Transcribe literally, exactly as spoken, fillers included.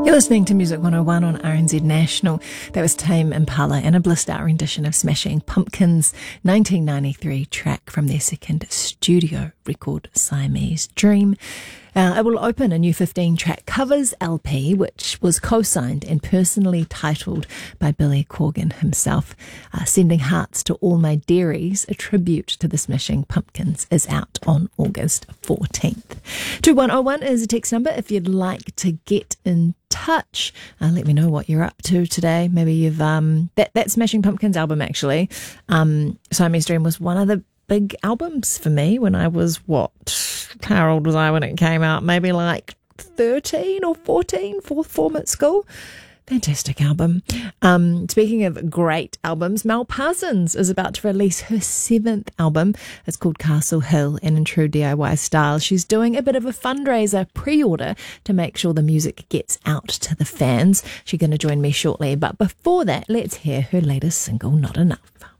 You're listening to Music one oh one on R N Z National. That was Tame Impala and a blister rendition of Smashing Pumpkins' nineteen ninety-three track from their second studio record, Siamese Dream. Uh, it will open a new fifteen-track covers L P, which was co-signed and personally titled by Billy Corgan himself. Uh, Sending Hearts to All My Dairies, a tribute to the Smashing Pumpkins, is out on August fourteenth. two one oh one is a text number if you'd like to get in touch. Uh, let me know what you're up to today. Maybe you've... um That, that Smashing Pumpkins album, actually, um, Siamese Dream, was one of the big albums for me when I was, what, how old was I when it came out? Maybe like thirteen or fourteen, fourth form at school. Fantastic album. Um, speaking of great albums, Mel Parsons is about to release her seventh album. It's called Castle Hill, and in true D I Y style, she's doing a bit of a fundraiser pre-order to make sure the music gets out to the fans. She's going to join me shortly, but before that, let's hear her latest single, Not Enough.